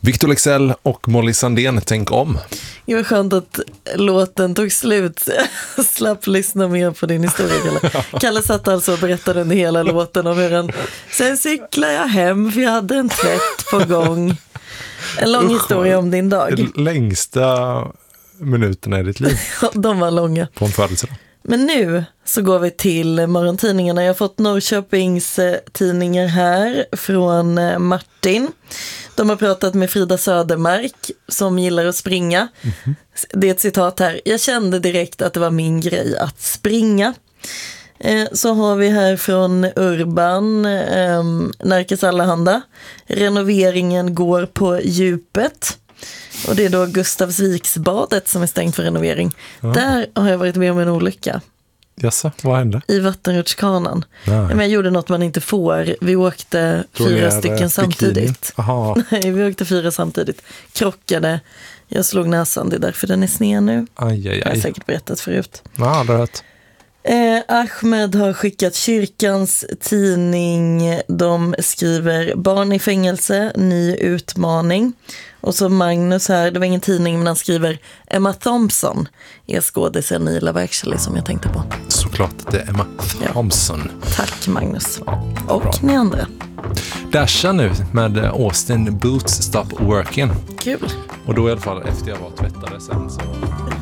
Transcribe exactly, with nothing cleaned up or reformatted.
Victor Leksell och Molly Sandén, Tänk om. Det var skönt att låten tog slut. Jag slapp lyssna mer på din historia, Kalle. Kalle satt alltså och berättade under hela låten om hur han... Sen cyklar jag hem för jag hade en tvätt på gång. En lång Usch, historia om din dag. Längsta minuterna i ditt liv. De var långa. På en födelsedag. Men nu så går vi till morgontidningarna. Jag har fått Norrköpings tidningar här från Martin. De har pratat med Frida Södermark som gillar att springa. Mm-hmm. Det är ett citat här. Jag kände direkt att det var min grej att springa. Eh, så har vi här från Urban, eh, Närkes Allehanda. Renoveringen går på djupet. Och det är då Gustavsviksbadet som är stängt för renovering. Ja. Där har jag varit med om en olycka. Jaså, vad hände? I vattenrutschkanan. Men jag gjorde något man inte får. Vi åkte Då fyra stycken samtidigt. Nej, vi åkte fyra samtidigt. Krockade. Jag slog näsan, det är därför den är sned nu. Aj, aj, aj. Jag har säkert berättat förut. Ja, det har rätt. Eh, Ahmed har skickat kyrkans tidning. De skriver barn i fängelse, ny utmaning. Och så Magnus här, det var ingen tidning men han skriver Emma Thompson är skådisen i Love Actually som jag tänkte på. Såklart att det är Emma Thompson. Ja. Tack Magnus. Ja, och bra. Ni andra. Dasha nu med Austin Boots Stop Working. Kul. Och då i alla fall efter jag var tvättade sen så...